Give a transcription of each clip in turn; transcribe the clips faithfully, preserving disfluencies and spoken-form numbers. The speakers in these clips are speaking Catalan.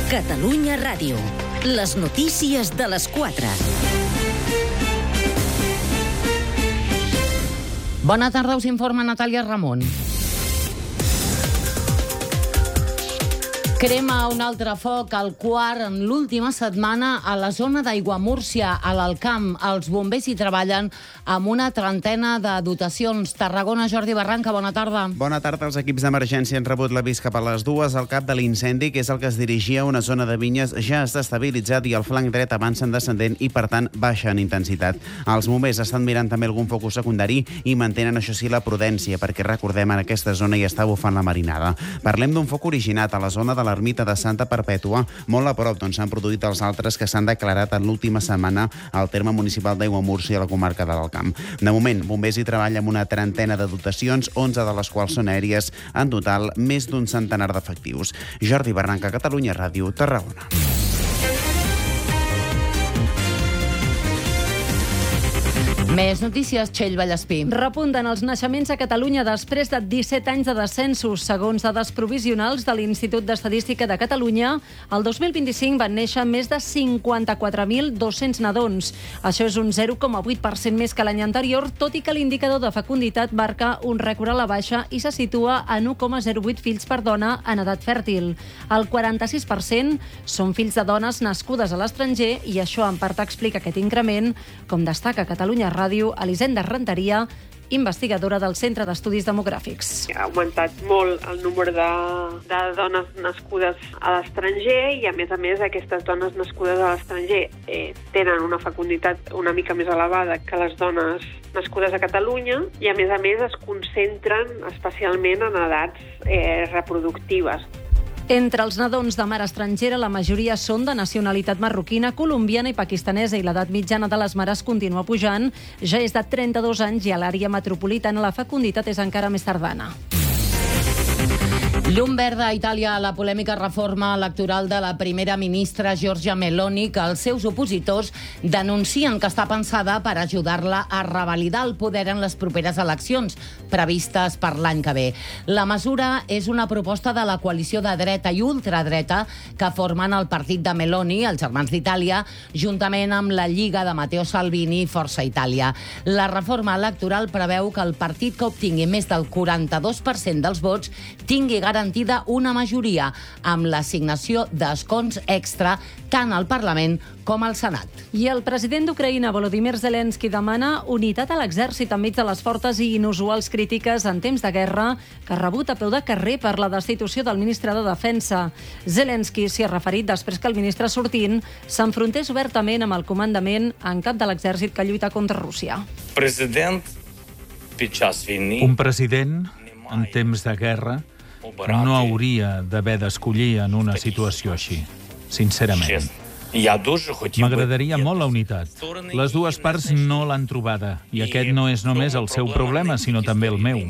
Catalunya Ràdio. Les notícies de les quatre. Bona tarda, us informa Natàlia Ramon. Crema un altre foc, al quart en l'última setmana a la zona d'Aiguamúrcia, a l'Alcamp. Els bombers hi treballen amb una trentena de dotacions. Tarragona, Jordi Barranca, bona tarda. Bona tarda. Els equips d'emergència han rebut l'avís cap a les dues. El cap de l'incendi, que és el que es dirigia a una zona de vinyes, ja està estabilitzat i el flanc dret avança en descendent i, per tant, baixa en intensitat. Els bombers estan mirant també algun focus secundari i mantenen, això sí, la prudència, perquè, recordem, en aquesta zona hi està bufant la marinada. Parlem d'un foc originat a la zona de l'ermita de Santa Perpètua, molt a prop d'on s'han produït els altres que s'han declarat en l'última setmana al terme municipal d'Aiguamúrcia, a la comarca de l'Alcamp. De moment, bombers hi treballen amb una trentena de dotacions, onze de les quals són aèries, en total més d'un centenar d'efectius. Jordi Barranca, Catalunya Ràdio, Tarragona. Més notícies, Txell Vallespí. Repunten els naixements a Catalunya després de disset anys de descensos. Segons dades provisionals de l'Institut d'Estadística de Catalunya, el dos mil vint-i-cinc van néixer més de cinquanta-quatre mil dos-cents nadons. Això és un zero coma vuit per cent més que l'any anterior, tot i que l'indicador de fecunditat marca un rècord a la baixa i se situa en un coma zero vuit fills per dona en edat fèrtil. El quaranta-sis per cent són fills de dones nascudes a l'estranger i això en part explica aquest increment, com destaca Catalunya Ràdio, Elisenda Renteria, investigadora del Centre d'Estudis Demogràfics. Ha augmentat molt el número de, de dones nascudes a l'estranger i, a més a més, aquestes dones nascudes a l'estranger eh, tenen una fecunditat una mica més elevada que les dones nascudes a Catalunya i, a més a més, es concentren especialment en edats eh, reproductives. Entre els nadons de mare estrangera, la majoria són de nacionalitat marroquina, colombiana i pakistanesa, i l'edat mitjana de les mares continua pujant. Ja és de trenta-dos anys i a l'àrea metropolitana la fecunditat és encara més tardana. Llum verda a Itàlia a la polèmica reforma electoral de la primera ministra Giorgia Meloni, que els seus opositors denuncien que està pensada per ajudar-la a revalidar el poder en les properes eleccions, previstes per l'any que ve. La mesura és una proposta de la coalició de dreta i ultradreta que formen el partit de Meloni, els Germans d'Itàlia, juntament amb la Lliga de Matteo Salvini i Força Itàlia. La reforma electoral preveu que el partit que obtingui més del quaranta-dos per cent dels vots tingui garantida una majoria, amb l'assignació d'escons extra tant al Parlament com al Senat. I el president d'Ucraïna, Volodymyr Zelensky, demana unitat a l'exèrcit enmig de les fortes i inusuals crítiques en temps de guerra que ha rebut a peu de carrer per la destitució del ministre de Defensa. Zelensky s'hi ha referit després que el ministre sortint s'enfrontés obertament amb el comandament en cap de l'exèrcit que lluita contra Rússia. Un president en temps de guerra no hauria d'haver d'escollir en una situació així, sincerament. M'agradaria molt la unitat. Les dues parts no l'han trobada, i aquest no és només el seu problema, sinó també el meu.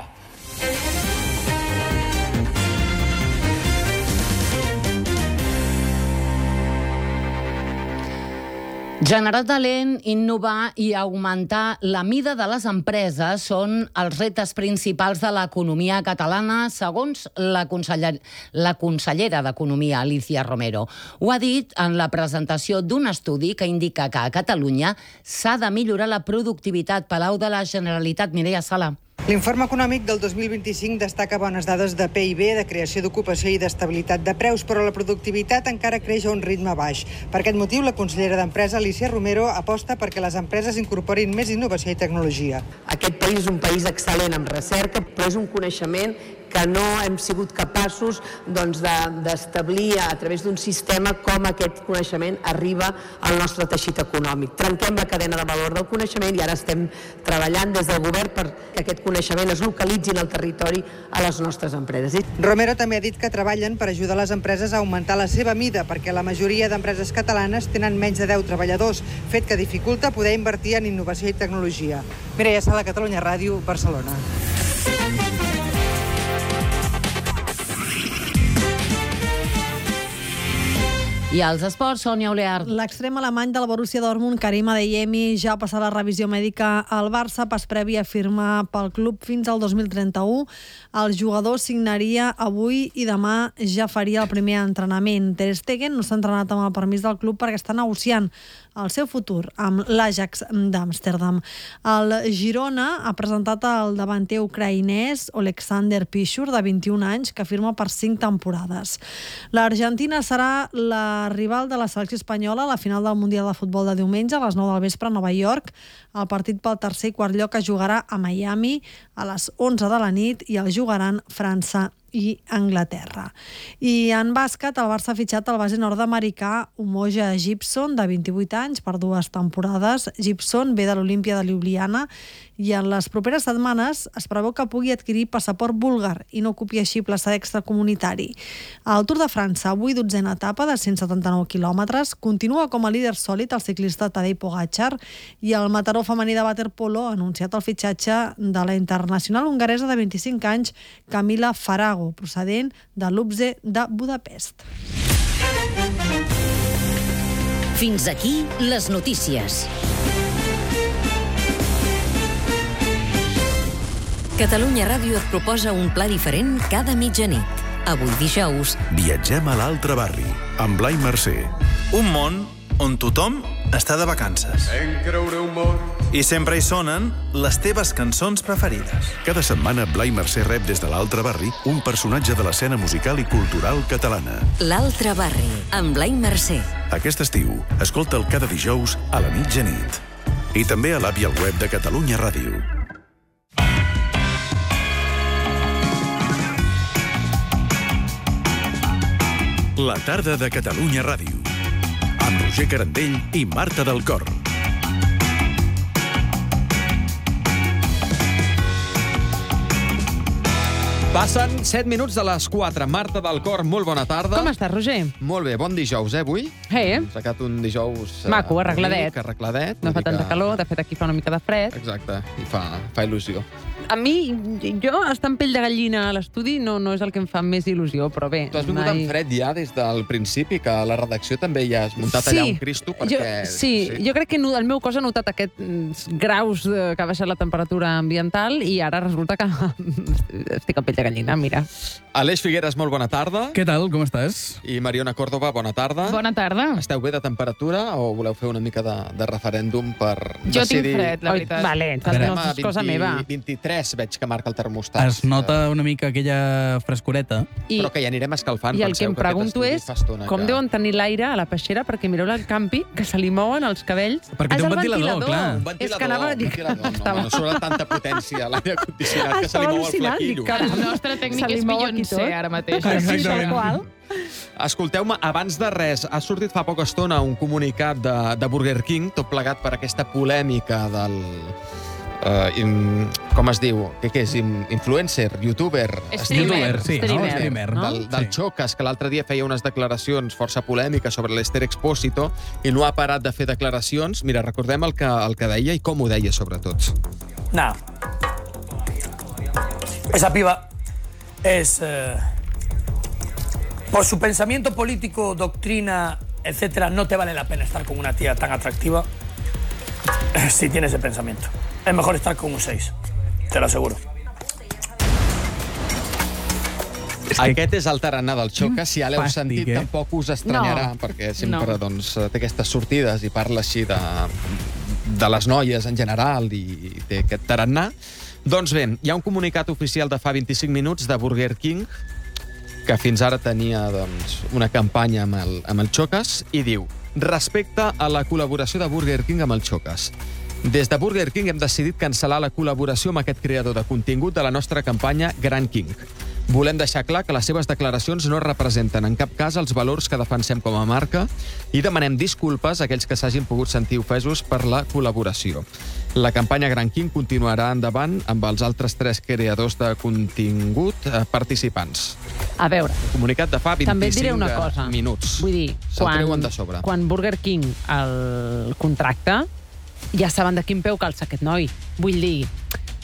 Generar talent, innovar i augmentar la mida de les empreses són els reptes principals de l'economia catalana, segons la, conseller, la consellera d'Economia, Alicia Romero. Ho ha dit en la presentació d'un estudi que indica que a Catalunya s'ha de millorar la productivitat. Palau de la Generalitat, Mireia Sala. L'informe econòmic del dos mil vint-i-cinc destaca bones dades de P I B, de creació d'ocupació i d'estabilitat de preus, però la productivitat encara creix a un ritme baix. Per aquest motiu, la consellera d'Empresa, Alicia Romero, aposta perquè les empreses incorporin més innovació i tecnologia. Aquest país és un país excel·lent en recerca, però és un coneixement que no hem sigut capaços doncs, d'establir a través d'un sistema com aquest coneixement arriba al nostre teixit econòmic. Trenquem la cadena de valor del coneixement i ara estem treballant des del govern perquè aquest coneixement es localitzi en el territori a les nostres empreses. Romero també ha dit que treballen per ajudar les empreses a augmentar la seva mida, perquè la majoria d'empreses catalanes tenen menys de deu treballadors, fet que dificulta poder invertir en innovació i tecnologia. Mireia Sala, Catalunya Ràdio, Barcelona. I als esports, Sònia Olear. L'extrem alemany del Borussia Dortmund, Karim Adeyemi, ja ha passat la revisió mèdica al Barça, pas previ a firmar pel club fins al dos mil trenta-u. El jugador signaria avui i demà ja faria el primer entrenament. Ter Stegen no s'ha entrenat amb el permís del club perquè està negociant el seu futur amb l'Ajax d'Amsterdam. El Girona ha presentat el davanter ucraïnès Oleksandr Pichur, de vint-i-un anys, que firma per cinc temporades. L'Argentina serà la rival de la selecció espanyola a la final del Mundial de Futbol de diumenge a les nou del vespre a Nova York. El partit pel tercer i quart lloc es jugarà a Miami a les onze de la nit i el jugaran França i Anglaterra. I en bàsquet, el Barça ha fitxat el base nord-americà Umoja Gibson, de vint-i-vuit anys, per dues temporades. Gibson ve de l'Olímpia de Ljubljana i en les properes setmanes es preveu que pugui adquirir passaport búlgar i no ocupi així plaça extracomunitari. El Tour de França, avui dotzena etapa de cent setanta-nou quilòmetres, continua com a líder sòlid el ciclista Tadej Pogačar i el Mataró femení de waterpolo ha anunciat el fitxatge de la internacional hongaresa de vint-i-cinc anys Camila Farago, procedent de l'Ubze de Budapest. Fins aquí les notícies. Catalunya Ràdio et proposa un pla diferent cada mitjanit. Avui dijous... Viatgem a l'altre barri, amb Blai Mercè. Un món on tothom està de vacances. I sempre hi sonen les teves cançons preferides. Cada setmana Blai Mercè rep des de l'altre barri un personatge de l'escena musical i cultural catalana. L'altre barri, amb Blai Mercè. Aquest estiu, escolta'l cada dijous a la mitjanit. I també a l'app i al web de Catalunya Ràdio. La tarda de Catalunya Ràdio, amb Roger Carandell i Marta del Cor. Passen set minuts de les quatre. Marta del Cor, molt bona tarda. Com estàs, Roger? Molt bé, bon dijous, eh, avui? Hey. Hem sacat un dijous... Maco, arregladet. Bonic, arregladet. No fa tanta calor, de fet aquí fa una mica de fred. Exacte, i fa, fa il·lusió. A mi, jo, estar amb pell de gallina a l'estudi no, no és el que em fa més il·lusió, però bé... Tu has vingut mai... amb fred ja des del principi, que a la redacció també ja has muntat sí. allà un Cristo, perquè... Jo, sí, sí, jo crec que el meu cos ha notat aquests graus que ha baixat la temperatura ambiental i ara resulta que estic amb pell de gallina, mira. Aleix Figueres, molt bona tarda. Què tal, com estàs? I Mariona Córdoba, bona tarda. Bona tarda. Esteu bé de temperatura o voleu fer una mica de, de referèndum per jo decidir... tinc fred, la veritat. Oi, vale, no és cosa meva. vint-i-tres veig que marca el termostat. Es nota una mica aquella frescoreta. I, però que ja anirem escalfant. I el que em pregunto és com que... deuen tenir l'aire a la peixera, perquè mireu el campi, que se li mouen els cabells. Perquè té un ventilador, clar. Un ventilador, és que anava a dir que no, no, no surt tanta potència l'aire condicionat que se li mou el flequillo. El nostre tècnic és Beyoncé ara mateix. Exactament. Escolteu-me, abans de res, ha sortit fa poca estona un comunicat de, de Burger King, tot plegat per aquesta polèmica del... Uh, in, com es diu? Què, què és? In, influencer? Youtuber? Streamer, sí, Streamer, no? Streamer, no? Del, del sí. Chocas, que l'altre dia feia unes declaracions força polèmiques sobre l'Esther Expósito i no ha parat de fer declaracions. Mira, recordem el que, el que deia i com ho deia, sobretot. No. Esa piba es... Eh, por su pensamiento político, doctrina, etcétera, no te vale la pena estar con una tía tan atractiva eh, si tiene ese pensamiento. Es mejor estar con un seis, te lo aseguro. És que... Aquest és el tarannà del Chocas, si ja l'heu sentit, eh? tampoc us estranyarà, no. perquè sempre no. doncs, té aquestes sortides i parla així de, de les noies en general i té aquest tarannà. Doncs bé, hi ha un comunicat oficial de fa vint-i-cinc minuts de Burger King, que fins ara tenia doncs, una campanya amb el, amb el Chocas, i diu: respecte a la col·laboració de Burger King amb el Chocas. Des de Burger King hem decidit cancel·lar la col·laboració amb aquest creador de contingut de la nostra campanya Gran King. Volem deixar clar que les seves declaracions no representen en cap cas els valors que defensem com a marca i demanem disculpes a aquells que s'hagin pogut sentir ofesos per la col·laboració. La campanya Gran King continuarà endavant amb els altres tres creadors de contingut eh, participants. A veure, comunicat de fa també et diré vint-i-cinc una cosa. Minuts. Vull dir, Se'l quan, treuen de sobre. quan Burger King el contracta, ja saben de quin peu calça aquest noi. Vull dir,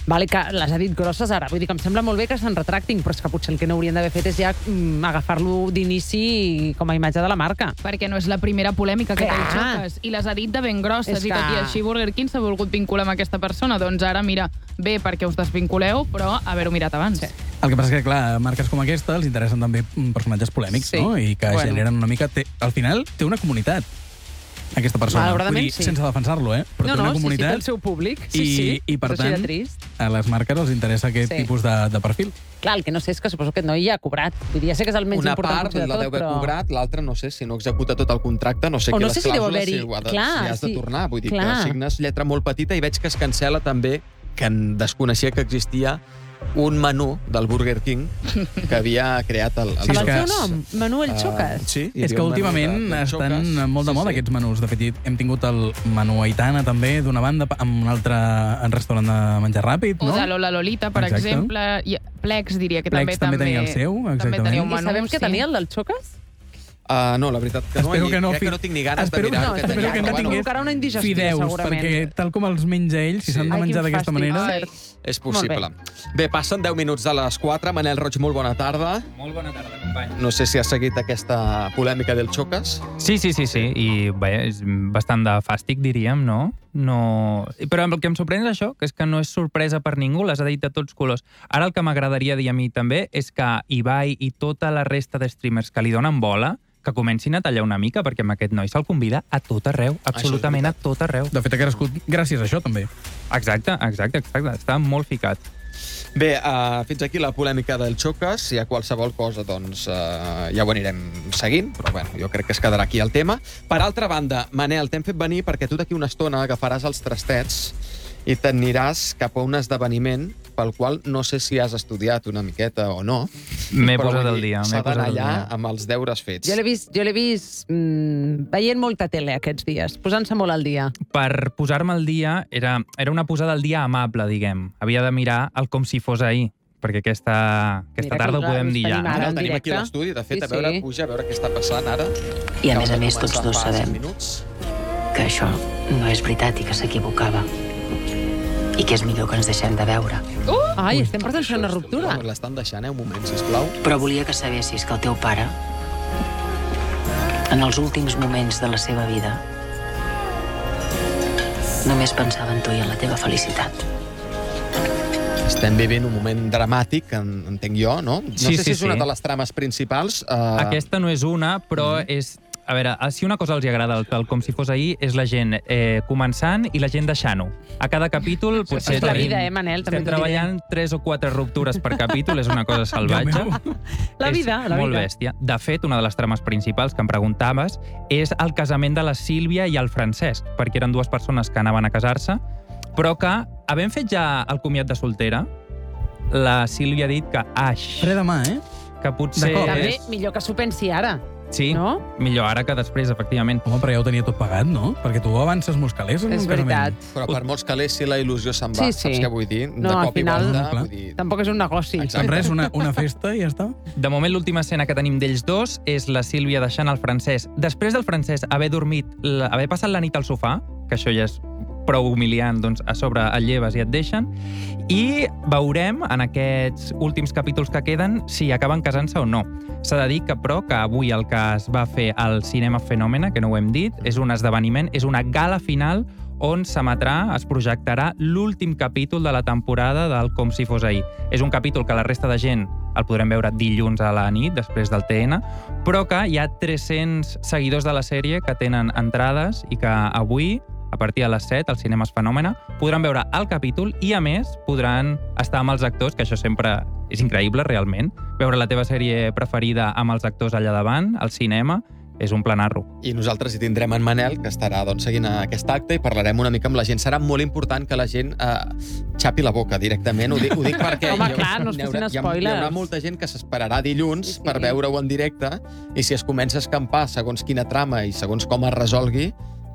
Vale, que les ha dit grosses ara. Vull dir que em sembla molt bé que se'n retractin, però és que potser el que no haurien d'haver fet és ja mm, agafar-lo d'inici com a imatge de la marca. Perquè no és la primera polèmica que té el Xocas. I les ha dit de ben grosses. És I tot que- i així Burger King s'ha volgut vincular amb aquesta persona. Doncs ara, mira, bé perquè us desvinculeu, però haver-ho mirat abans. Sí. El que passa és que, clar, marques com aquesta els interessen també personatges polèmics, Sí. no? I que Bueno. generen una mica... Té, al final té una comunitat, aquesta persona. Malauradament, Vull dir, sí. sense defensar-lo, eh? Però No, té una no, sí, sí, comunitat té el seu públic. Sí, i, sí. i per És així de tant, trist. a les marques els interessa aquest Sí. tipus de, de perfil. Clar, el que no sé és que suposo que aquest noi ja ha cobrat. Vull dir, ja sé que és el menys Una important part potser de la tot, deu haver però... cobrat, l'altra no sé si no executa tot el contracte, no sé O què no les sé si deu clàusules, haver-hi- si, ho ha de, clar, si has de sí. tornar. Vull dir Clar. que signes lletra molt petita i veig que es cancela també, que en desconeixia que existia un menú del Burger King que havia creat el... el Amb el que- seu nom, Menú El Xocas. Uh, sí, hi És havia que un menú últimament de- de estan Xocas. molt de moda Sí, sí. aquests menús. De fet, hem tingut el menú Aitana també, d'una banda, amb un altre restaurant de menjar ràpid, O no? de Lola Lolita, per Exacte. exemple. I Plex, diria que Plex també... també tenia el seu, També exactament. tenia un I menú, sabem que sí. tenia el del Xocas? Uh, no, la veritat que no. Espero i que no, crec fi- que no tinc ni ganes espero, de mirar no, el que espero tenia. que no però bueno, tingués provocarà una indigestió, fideus, segurament. perquè tal com els menja ell, si s'han de Ai, menjar quin d'aquesta fàstic, manera... cert. És possible. Molt Bé, passen deu minuts de les quatre. Manel Roig, molt bona tarda. Molt bona tarda, company. No sé si has seguit aquesta polèmica del Xocas. Sí, sí, sí, sí. I bé, és bastant de fàstic, diríem, no? no... Però el que em sorprèn és això, que és que no és sorpresa per ningú, les ha dit de tots colors. Ara el que m'agradaria dir a mi també és que Ibai i tota la resta de streamers que li donen bola, que comencin a tallar una mica, perquè amb aquest noi se'l convida a tot arreu, absolutament a tot arreu. De fet, ha crescut gràcies a això, també. Exacte, exacte, exacte. Està molt ficat. Bé, uh, fins aquí la polèmica del Xocas. Si hi ha qualsevol cosa, doncs uh, ja ho anirem seguint, però bueno, jo crec que es quedarà aquí el tema. Per altra banda, Manel, t'hem fet venir perquè tu d'aquí una estona agafaràs els trastets i t'aniràs cap a un esdeveniment pel qual no sé si has estudiat una miqueta o no. M'he però posat vull al dir, dia, m'he S'ha posat d'anar al allà dia. amb els deures fets. Jo l'he vist, jo l'he vist mm, veient molta tele aquests dies, posant-se molt al dia. Per posar-me al dia, era, era una posada al dia amable, diguem. Havia de mirar el com si fos ahir, perquè aquesta, aquesta Mira que tarda ho us- podem us dir ja. tenim ara. Ara en tenim aquí directe. l'estudi, de fet, Sí, a veure, sí. puja, a veure què està passant ara. I a Acaba més a de més tots començar dos fa cinc sabem minuts. que això no és veritat i que s'equivocava. I que és millor que ens deixem de veure. Uh! Ai, estem presenciant una ruptura. L'estan deixant, eh, un moment, sisplau. Però volia que sabessis que el teu pare, en els últims moments de la seva vida, només pensava en tu i en la teva felicitat. Estem vivint un moment dramàtic, en, entenc jo, no? No Sí, sé sí, si és una sí. de les trames principals. Uh... Aquesta no és una, però Mm. és... A veure, si una cosa els hi agrada el, el com si fos ahir, és la gent eh, començant i la gent deixant-ho. A cada capítol potser... És la tenim- vida, eh, Manel? També Estem t'ho diré. treballant tres o quatre ruptures per capítol, és una cosa salvatge. La És vida, la molt vida. bèstia. De fet, una de les trames principals que em preguntaves és el casament de la Sílvia i el Francesc, perquè eren dues persones que anaven a casar-se, però que, havent fet ja el comiat de soltera, la Sílvia ha dit que aix. Fre de mà, eh? Que potser... També, és... millor que s'ho pensi ara. Sí, no? millor ara que després, efectivament. Home, però ja ho tenia tot pagat, no? Perquè tu avances molts calés en És un casament. veritat. Però per molts calés, si la il·lusió se'n va, Sí, sí. saps què vull dir? No, de al cop final- i volta, No, clar. vull dir... Tampoc és un negoci. En res, una, una festa i ja està. De moment, l'última escena que tenim d'ells dos és la Sílvia deixant el francès. Després del francès haver dormit, la- haver passat la nit al sofà, que això ja és prou humiliant, doncs a sobre et lleves i et deixen, i veurem en aquests últims capítols que queden si acaben casant-se o no. S'ha de dir que, però, que avui el que es va fer al Cinema Fenòmena, que no ho hem dit, és un esdeveniment, és una gala final on s'emetrà, es projectarà l'últim capítol de la temporada del Com si fos ahir. És un capítol que la resta de gent el podrem veure dilluns a la nit, després del T N, però que hi ha tres-cents seguidors de la sèrie que tenen entrades i que avui, a partir de les set, al Cinemes Fenòmena, podran veure el capítol i, a més, podran estar amb els actors, que això sempre és increïble, realment. Veure la teva sèrie preferida amb els actors allà davant, al cinema, és un planarro. I nosaltres hi tindrem en Manel, que estarà doncs, seguint aquest acte, i parlarem una mica amb la gent. Serà molt important que la gent eh, xapi la boca directament. Ho dic, ho dic perquè... Home, hi ha- clar, no es hi haurà- facin hi ha- spoilers. Hi haurà molta gent que s'esperarà dilluns Sí, sí. per veure-ho en directe, i si es comença a escampar segons quina trama i segons com es resolgui,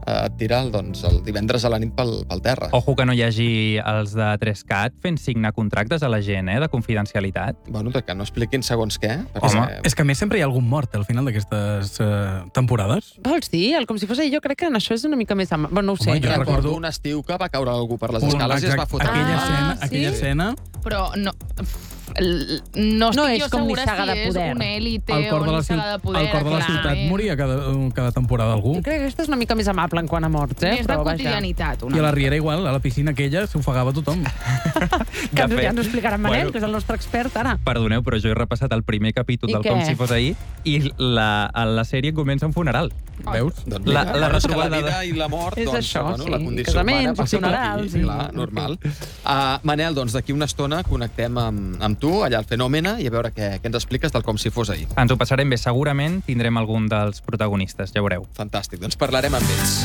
et tira doncs, el divendres a la nit pel, pel terra. Ojo que no hi hagi els de tres cat fent signar contractes a la gent, eh, de confidencialitat. Bueno, que no expliquin segons què. Home, és que a més sempre hi ha algun mort al final d'aquestes uh, temporades. Vols dir? El com si fos ahir, jo crec que en això és una mica més... Am... Bueno, no ho sé. Home, jo recordo... recordo un estiu que va caure algú per les Un, escales exacte, i es va fotre. Aquella Ah, escena, sí? aquella escena... Però no... No estic No és jo com ni segura saga si de és poder. un élite Al cor o de la, ni saga de poder. al cor de la ciutat clarament. moria cada, cada temporada algú. Jo crec que aquesta és una mica més amable en quant a morts, eh? Més de Però, vaja. quotidianitat. I a la Riera igual, a la piscina aquella s'ofegava tothom. Que ens, ja ens ho explicarà en Manel, Bueno. que és el nostre expert ara. Perdoneu, però jo he repassat el primer capítol I del què? Com si fos ahir i la, la sèrie comença un funeral. Veus? Doncs La- mira, la bueno, és que retrobada la vida de- i la mort, És doncs, això, bueno, sí. la condició Casaments, humana passa per funerals, aquí, i- clar, normal. Uh, Manel, doncs d'aquí una estona connectem amb, amb tu, allà al Fenòmena, i a veure què, què ens expliques del Com si fos ahir. Ens ho passarem bé, segurament tindrem algun dels protagonistes, ja veureu. Fantàstic, doncs parlarem amb ells.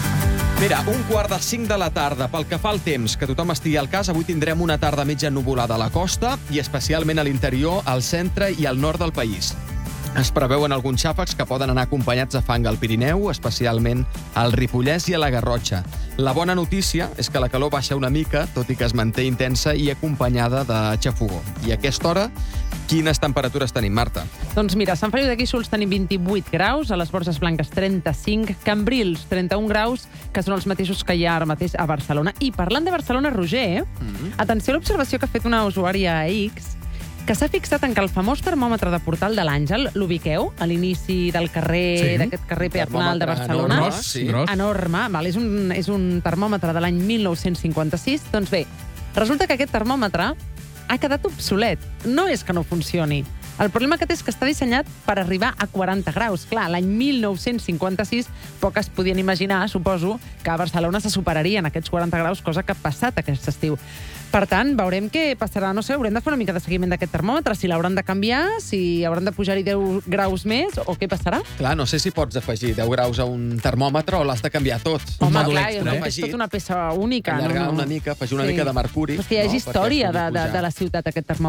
Mira, un quart de cinc de la tarda. Pel que fa al temps, que tothom estigui al cas, avui tindrem una tarda mitja nuvolada a la costa i especialment a l'interior, al centre i al nord del país. Es preveuen alguns xàfecs que poden anar acompanyats de fang al Pirineu, especialment al Ripollès i a la Garrotxa. La bona notícia és que la calor baixa una mica, tot i que es manté intensa i acompanyada de xafogó. I a aquesta hora, quines temperatures tenim, Marta? Doncs mira, a Sant Feliu de Guíxols tenim vint-i-vuit graus, a les Borges Blanques trenta-cinc, Cambrils trenta-un graus, que són els mateixos que hi ha ara mateix a Barcelona. I parlant de Barcelona, Roger, eh? Mm-hmm. Atenció a l'observació que ha fet una usuària a X, que s'ha fixat en que el famós termòmetre de Portal de l'Àngel, l'ubiqueu, a l'inici del carrer, Sí. d'aquest carrer peatonal de Termòmetre Barcelona. enorme, sí. Gros. Enorme, val? És, un, és un termòmetre de l'any mil nou-cents cinquanta-sis. Doncs bé, resulta que aquest termòmetre ha quedat obsolet. No és que no funcioni. El problema que té és que està dissenyat per arribar a quaranta graus. Clar, l'any mil nou-cents cinquanta-sis poques podien imaginar, suposo, que a Barcelona se superarien aquests quaranta graus, cosa que ha passat aquest estiu. Per tant, veurem què passarà. No sé, haurem de fer una mica de seguiment d'aquest termòmetre, si l'hauran de canviar, si hauran de pujar-hi deu graus més, o què passarà? Clar, no sé si pots afegir deu graus a un termòmetre o l'has de canviar tot. Home, clar, jo crec que és tota una peça única. Allargar no? una mica, afegir una Sí. mica de mercuri. Però és que hi hagi no? Perquè història pugui de, de, pujar. de la ciutat, aquest termòmetre.